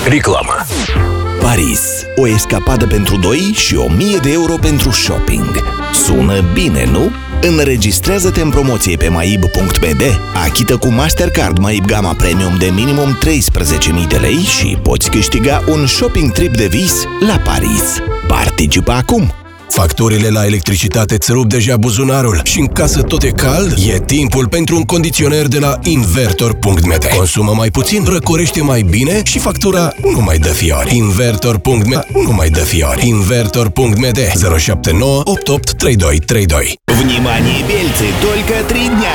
Реклама. Paris. O escapadă pentru doi și 1000 de euro pentru shopping. Sună bine, nu? Înregistrează-te în promoție pe maib.md, achită cu Mastercard Maib Gamma Premium de minimum 13.000 de lei și poți câștiga un shopping trip de vis la Paris. Participă acum! Facturile la electricitate îți rup deja buzunarul și în casă tot e cald? E timpul pentru un condiționer de la Invertor.md. Consumă mai puțin, răcorește mai bine și factura nu mai dă fiori. Invertor.md nu mai dă fiori. Invertor.md 079 88 3232. Внимание, бельцы! Только 3 дня!